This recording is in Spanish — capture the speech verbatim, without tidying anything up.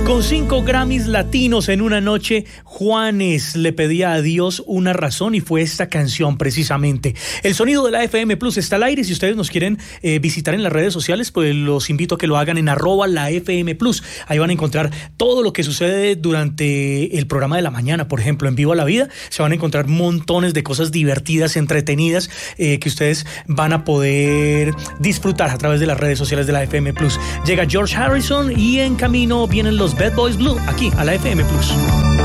Con cinco Grammys latinos en una noche, Juanes le pedía a Dios una razón y fue esta canción precisamente. El sonido de la F M Plus está al aire. Si ustedes nos quieren eh, visitar en las redes sociales, pues los invito a que lo hagan en arroba la F M Plus. Ahí van a encontrar todo lo que sucede durante el programa de la mañana, por ejemplo, en Vivo a la Vida. Se van a encontrar montones de cosas divertidas, entretenidas, eh, que ustedes van a poder disfrutar a través de las redes sociales de la F M Plus. Llega George Harrison y en camino vienen los Bad Boys Blue aquí a la F M Plus.